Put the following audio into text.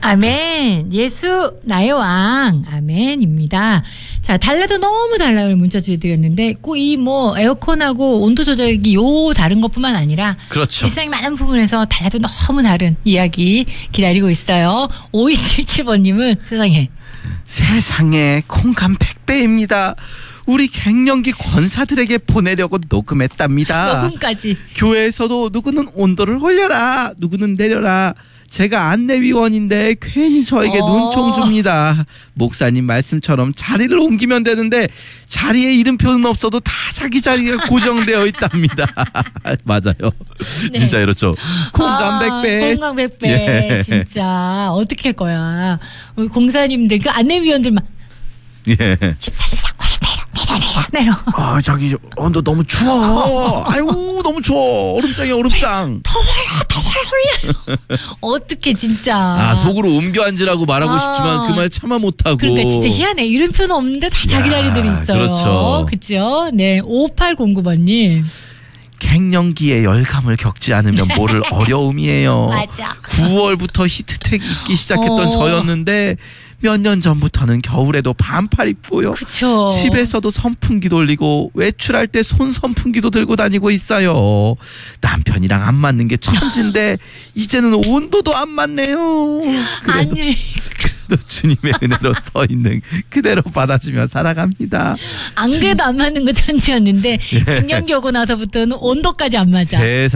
아멘. 예수 나의 왕. 아멘입니다. 자, 달라도 너무 달라요. 문자 주드렸는데 꼭 이 뭐 에어컨하고 온도 조절기 요 다른 것뿐만 아니라 그렇죠. 일상의 많은 부분에서 달라도 너무 다른 이야기 기다리고 있어요. 5277번님은 세상에 콩감 100배입니다. 우리 갱년기 권사들에게 보내려고 녹음했답니다. 녹음까지. 교회에서도 누구는 온도를 올려라, 누구는 내려라. 제가 안내위원인데 괜히 저에게 눈총 줍니다. 목사님 말씀처럼 자리를 옮기면 되는데 자리에 이름표는 없어도 다 자기 자리가 고정되어 있답니다. 맞아요. 네. 진짜 이렇죠. 콩감 100배. 콩감 100배. 예. 진짜 어떻게 할 거야. 우리 공사님들 그 안내위원들만 예. 집사 내려. 아, 자기 온도 너무 추워. 아유, 너무 추워. 얼음장이야, 얼음장. 더워요. 어떻게 진짜. 아, 속으로 옮겨 앉으라고 말하고 싶지만 그 말 참아 못하고. 그러니까 진짜 희한해. 이름표는 없는데 다 자기 자리들이 있어요. 그렇죠. 네, 5809번님. 갱년기에 열감을 겪지 않으면 모를 어려움이에요. 맞아. 9월부터 히트텍 입기 시작했던 저였는데 몇 년 전부터는 겨울에도 반팔 입고요. 그쵸. 집에서도 선풍기 돌리고 외출할 때 손 선풍기도 들고 다니고 있어요. 남편이랑 안 맞는 게 천진데 이제는 온도도 안 맞네요. 아니. 그래도 주님의 은혜로 서 있는 그대로 받아주며 살아갑니다. 안 그래도 안 맞는 거 천지였는데 갱년기 오고 나서부터는 온도까지 안 맞아.